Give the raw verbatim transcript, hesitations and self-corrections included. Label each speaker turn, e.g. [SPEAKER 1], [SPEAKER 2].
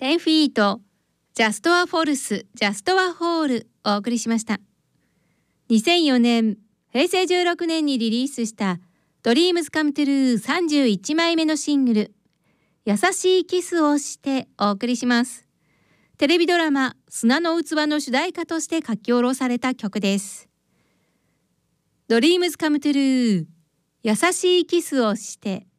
[SPEAKER 1] テンフィート、ジャストアフォルス、ジャストアホールお送りしました。にせんよねん、へいせいじゅうろくねんにリリースしたドリームズカムトゥルーさんじゅういちまいめのシングル、優しいキスをしてお送りします。テレビドラマ砂の器の主題歌として書き下ろされた曲です。ドリームズカムトゥルー、優しいキスをして。